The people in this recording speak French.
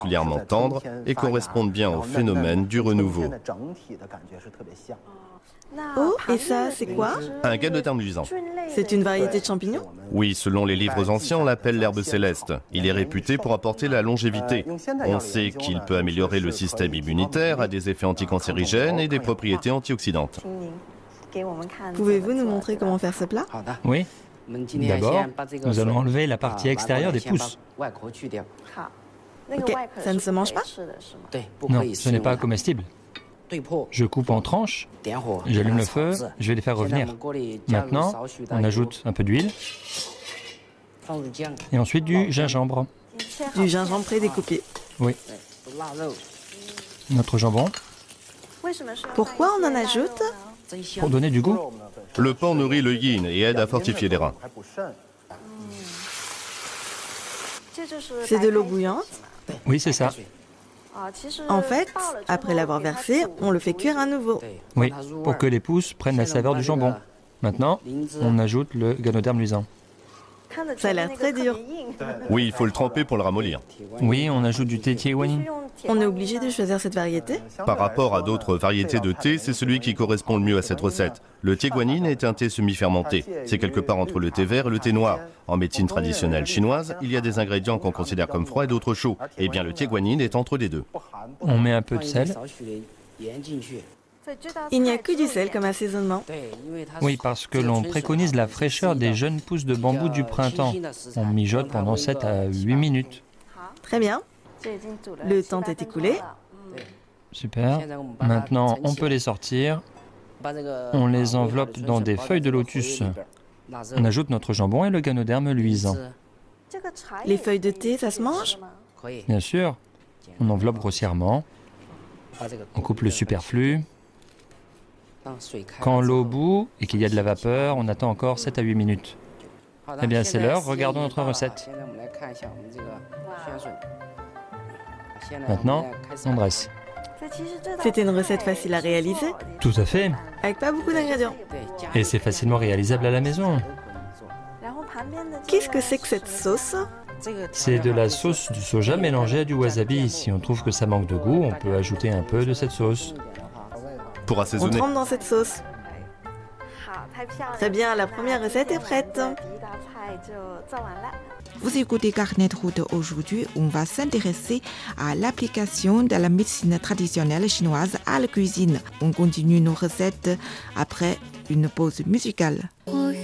particulièrement tendres et correspondent bien au phénomène du renouveau. Oh, et ça, c'est quoi? Un ganoderme luisant. C'est une variété de champignons? Oui, selon les livres anciens, on l'appelle l'herbe céleste. Il est réputé pour apporter la longévité. On sait qu'il peut améliorer le système immunitaire, a des effets anticancérigènes et des propriétés antioxydantes. Pouvez-vous nous montrer comment faire ce plat? Oui. D'abord, nous allons enlever la partie extérieure des pousses. Ok, ça ne se mange pas? Non, ce n'est pas comestible. Je coupe en tranches, j'allume le feu, je vais les faire revenir. Maintenant, on ajoute un peu d'huile et ensuite du gingembre. Du gingembre prédécoupé. Oui. Notre jambon, Pourquoi on en ajoute? pour donner du goût. Le porc nourrit le yin et aide à fortifier les reins. C'est de l'eau bouillante. Oui, c'est ça. En fait, après l'avoir versé, on le fait cuire à nouveau. Oui, pour que les pousses prennent la saveur du jambon. Maintenant, on ajoute le ganoderme luisant. Ça a l'air très dur. Oui, il faut le tremper pour le ramollir. Oui, on ajoute du thé Tiéguanyin. On est obligé de choisir cette variété? Par rapport à d'autres variétés de thé, c'est celui qui correspond le mieux à cette recette. Le thé guanyin est un thé semi-fermenté. C'est quelque part entre le thé vert et le thé noir. En médecine traditionnelle chinoise, il y a des ingrédients qu'on considère comme froids et d'autres chauds. Eh bien, le thé guanyin est entre les deux. On met un peu de sel. Il n'y a que du sel comme assaisonnement. Oui, parce que l'on préconise la fraîcheur des jeunes pousses de bambou du printemps. On mijote pendant 7 à 8 minutes. Très bien. Le temps est écoulé. Super. Maintenant, on peut les sortir. On les enveloppe dans des feuilles de lotus. On ajoute notre jambon et le ganoderme luisant. Les feuilles de thé, ça se mange? Bien sûr, on enveloppe grossièrement. On coupe le superflu. Quand l'eau bout et qu'il y a de la vapeur, on attend encore 7 à 8 minutes. Eh bien, c'est l'heure, regardons notre recette. Maintenant, on dresse. C'était une recette facile à réaliser, Tout à fait. avec pas beaucoup d'ingrédients. Et c'est facilement réalisable à la maison. Qu'est-ce que c'est que cette sauce? C'est de la sauce du soja mélangée à du wasabi. Si on trouve que ça manque de goût, on peut ajouter un peu de cette sauce. Pour On assaisonner. trempe dans cette sauce. Très bien, la première recette est prête. Vous écoutez Carnet de route aujourd'hui. On va s'intéresser à l'application de la médecine traditionnelle chinoise à la cuisine. On continue nos recettes après une pause musicale.